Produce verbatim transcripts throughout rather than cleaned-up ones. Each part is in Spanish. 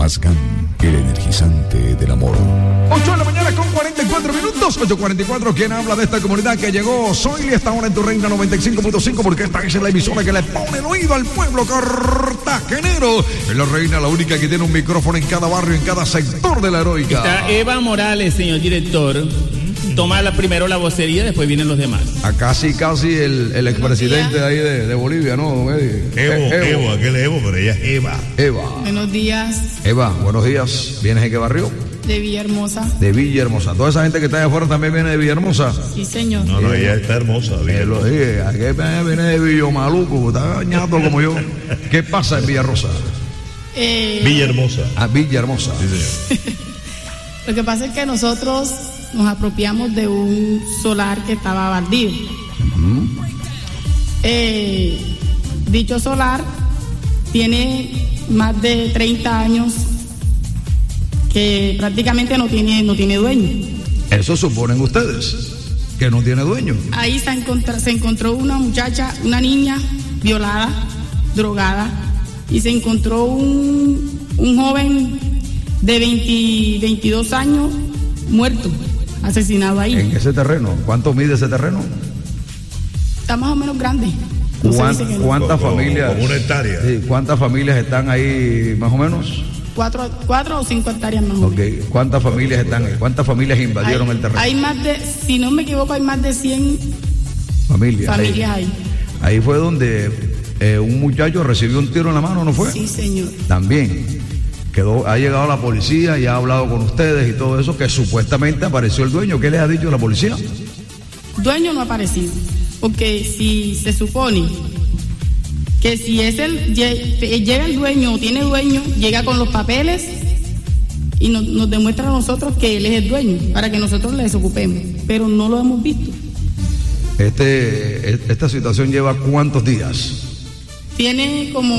Fascan, el energizante del amor. ocho de la mañana con cuarenta y cuatro minutos. ocho cuarenta y cuatro. ¿Quién habla de esta comunidad que llegó? Soy esta hora en tu reina noventa y cinco punto cinco, porque esta es la emisora que le pone el oído al pueblo cartagenero. Es la reina, la única que tiene un micrófono en cada barrio, en cada sector de la heroica. Está Eva Morales, señor director. Toma la, primero la vocería, después vienen los demás. A casi, casi el, el expresidente de ahí de, de Bolivia, ¿no, don Eddie? Evo, Eh, Evo, aquel Evo, pero ella es Eva. Eva. Buenos días, Eva, buenos días. ¿Vienes de qué barrio? de Villahermosa. De Villahermosa. Toda esa gente que está allá afuera también viene de Villahermosa. Sí, señor. No, no, ella está hermosa. Eh, lo dije, aquí viene de Villamaluco, está ñato como yo. ¿Qué pasa en Villarrosa? Eh, Villahermosa. A Villahermosa. Sí, señor. Lo que pasa es que nosotros nos apropiamos de un solar que estaba baldío. Uh-huh. Eh, dicho solar tiene más de treinta años que prácticamente no tiene, no tiene dueño. Eso suponen ustedes, que no tiene dueño. Ahí se, encontra, se encontró una muchacha, una niña violada, drogada, y se encontró un, un joven de veinte, veintidós años muerto, asesinado ahí. En ese terreno, ¿cuánto mide ese terreno? Está más o menos grande. No se ¿Cuán- dice que no. ¿Cuántas Como- familias? como una hectárea. Sí, ¿cuántas familias están ahí más o menos? Cuatro, cuatro o cinco hectáreas más o Ok, menos. ¿cuántas familias están ahí? ¿Cuántas familias invadieron hay, el terreno? hay más de, si no me equivoco, hay más de cien Familias. ahí. familias ahí. Ahí fue donde eh, un muchacho recibió un tiro en la mano, ¿no fue? Sí, señor. También. Quedó, ha llegado la policía y ha hablado con ustedes y todo eso, que supuestamente apareció el dueño. ¿Qué les ha dicho la policía? Dueño no ha aparecido, porque si se supone que si es el lle- llega el dueño o tiene dueño, llega con los papeles y nos, nos demuestra a nosotros que él es el dueño para que nosotros le desocupemos, pero no lo hemos visto. Este, esta situación lleva ¿cuántos días? Tiene como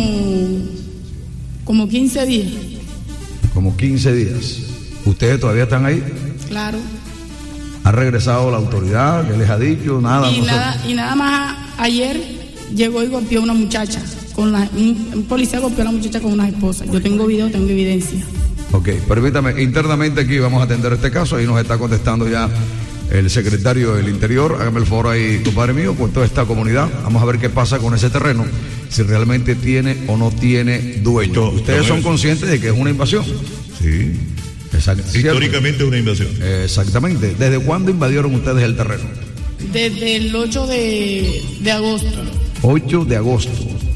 como quince días. Como quince días. ¿Ustedes todavía están ahí? Claro. ¿Ha regresado la autoridad? ¿Qué les ha dicho? Nada. Y no sé. nada, y nada más ayer llegó y golpeó a una muchacha. Con la, un, un policía golpeó a la muchacha con una esposa. Yo tengo video, tengo evidencia. Ok, permítame, internamente aquí vamos a atender este caso. Ahí nos está contestando ya el secretario del Interior. Hágame el favor ahí, compadre mío, con toda esta comunidad. Vamos a ver qué pasa con ese terreno, si realmente tiene o no tiene dueño. Esto- Ustedes esto son es- conscientes de que es una invasión. Sí. Exact- ¿cierto? Históricamente es una invasión. Exactamente. ¿Desde cuándo invadieron ustedes el terreno? Desde el ocho de, de agosto. ocho de agosto.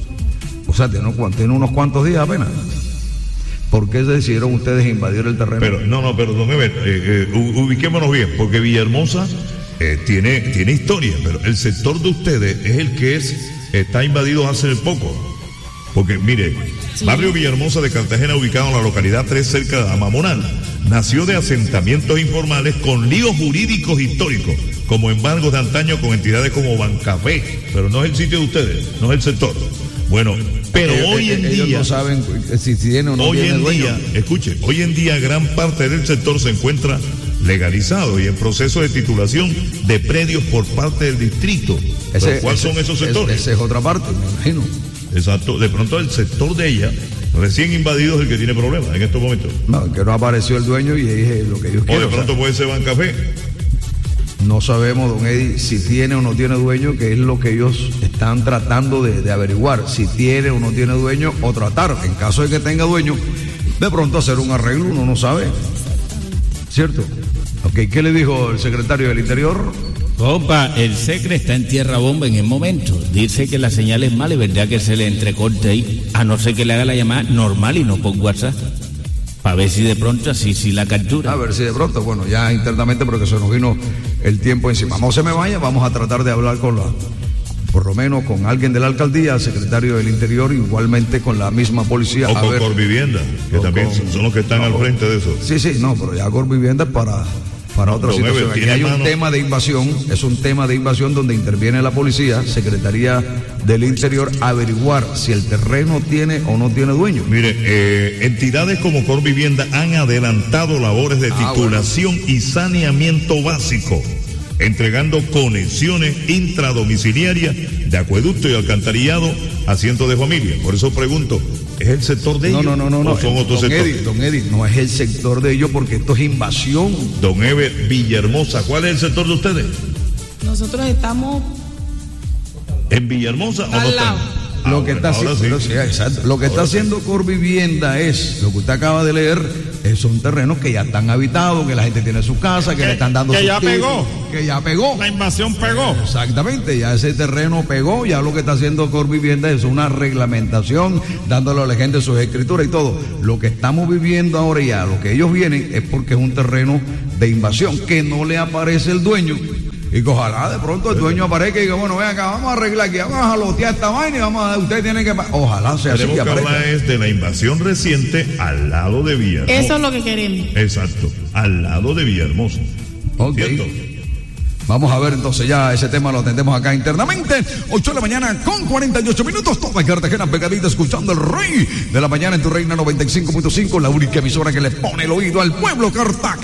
O sea, tiene unos, tiene unos cuantos días apenas. ¿Por qué se decidieron ustedes invadir el terreno? Pero, no, no, pero don Ever, eh, eh, u- ubiquémonos bien, porque Villahermosa eh, tiene, tiene historia, pero el sector de ustedes es el que es está invadido hace poco. Porque, mire, Sí. barrio Villahermosa de Cartagena, ubicado en la localidad tres, cerca de Amamonal, nació de asentamientos informales con líos jurídicos históricos, como embargos de antaño con entidades como Bancafé, pero no es el sitio de ustedes, no es el sector. Bueno, pero Ellos- hoy en ellos día... no saben si tiene o no Hoy tiene en dueño. día, escuche, hoy en día gran parte del sector se encuentra legalizado y en proceso de titulación de predios por parte del distrito. Ese- Pero, ¿cuáles ese- son esos ese- sectores? Esa es otra parte, me imagino. Exacto, de pronto el sector de ella, recién invadido, es el que tiene problemas en estos momentos. No, que no apareció el dueño y es lo que ellos O quieren. de o sea, pronto puede ser Bancafé. no sabemos, don Eddie, si tiene o no tiene dueño, que es lo que ellos están tratando de, de averiguar. Si tiene o no tiene dueño, o tratar, en caso de que tenga dueño, de pronto hacer un arreglo, uno no sabe. ¿Cierto? Ok, ¿qué le dijo el secretario del Interior? Compa, el secre está en tierra bomba en el momento. Dice que la señal es mala y verdad que se le entrecorte ahí, a no ser que le haga la llamada normal y no por WhatsApp. Para ver si de pronto así sí la captura. A ver si de pronto, bueno, ya internamente, porque se nos vino el tiempo encima. No se me vaya, vamos a tratar de hablar con la, por lo menos con alguien de la alcaldía, el secretario del Interior, igualmente con la misma policía. O a con ver- Corvivienda, que o también con- son los que están no, al frente de eso. Sí, sí, no, pero ya Corvivienda para, para otra Don situación. Ever, Aquí tiene hay un mano- tema de invasión, es un tema de invasión donde interviene la policía, Secretaría del Interior, a averiguar si el terreno tiene o no tiene dueño. Mire, eh, entidades como Corvivienda han adelantado labores de Ah, titulación y saneamiento básico entregando conexiones intradomiciliarias de acueducto y alcantarillado a cientos de familias. Por eso pregunto, ¿es el sector de ellos? No, no, no, no. ¿O son no. otros Don sectores? Eddie, don Eddie, no es el sector de ellos porque esto es invasión. Don Eber Villahermosa, ¿cuál es el sector de ustedes? Nosotros estamos ¿En Villahermosa o no al lado. están? Lo Ah, que bueno, está ahora haciendo, sí. sí, exacto. Lo que está Ahora sí. haciendo Corvivienda es, lo que usted acaba de leer, eh, son terrenos que ya están habitados, que la gente tiene su casa, que, Que- le están dando que sus ya títulos, pegó. que ya pegó. La invasión pegó. Exactamente, ya ese terreno pegó, ya lo que está haciendo Corvivienda es una reglamentación, dándole a la gente sus escrituras y todo. Lo que estamos viviendo ahora ya, lo que ellos vienen es porque es un terreno de invasión, que no le aparece el dueño. Y que ojalá de pronto el dueño aparezca y diga, bueno, ven acá, vamos a arreglar aquí, vamos a jalotear esta vaina y vamos a, usted tiene que... pa-". Ojalá sea así Tenemos que que aparezca. hablar es de la invasión reciente al lado de Villahermosa. Eso es lo que queremos. Exacto, al lado de Villahermosa. Ok. ¿Cierto? Vamos a ver entonces ya ese tema lo atendemos acá internamente. ocho de la mañana con cuarenta y ocho minutos. Toda Cartagena pegadita escuchando el Rey de la Mañana en tu Reina noventa y cinco punto cinco, la única emisora que le pone el oído al pueblo Cartagena.